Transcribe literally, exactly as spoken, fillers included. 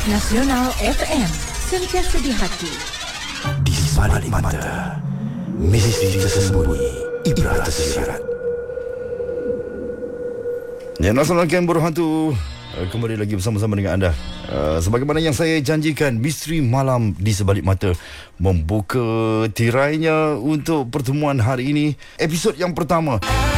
Nasional F M, sentiasa di hati. Di sebalik mata, misteri tersembunyi, ibrah tersirat. Ya, Assalamualaikum warahmatullahi wabarakatuh. Kembali lagi bersama-sama dengan anda. Uh, sebagaimana yang saya janjikan, misteri malam di sebalik mata membuka tirainya untuk pertemuan hari ini, episod yang pertama.